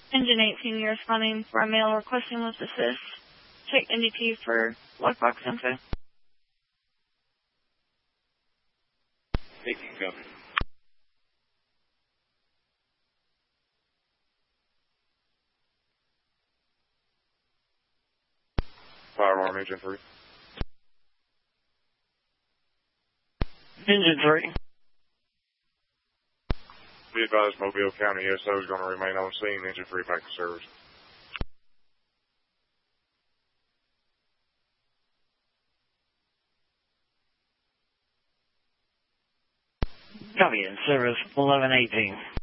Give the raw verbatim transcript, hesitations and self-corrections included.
Engine eighteen, you're responding for a male requesting lift assist. Check N D T for lockbox info. eighteen, copy. Fire alarm, engine three. Engine three. Be advised, Mobile County S O is going to remain on scene. Engine three back to service. Copy in service eleven eighteen.